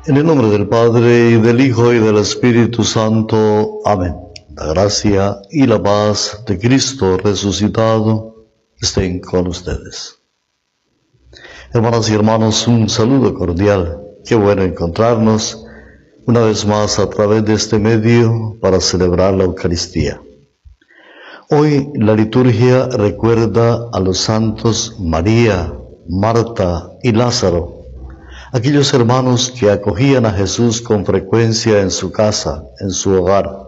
En el nombre del Padre, y del Hijo, y del Espíritu Santo. Amén. La gracia y la paz de Cristo resucitado estén con ustedes. Hermanas y hermanos, un saludo cordial. Qué bueno encontrarnos una vez más a través de este medio para celebrar la Eucaristía. Hoy la liturgia recuerda a los santos María, Marta y Lázaro, aquellos hermanos que acogían a Jesús con frecuencia en su casa, en su hogar.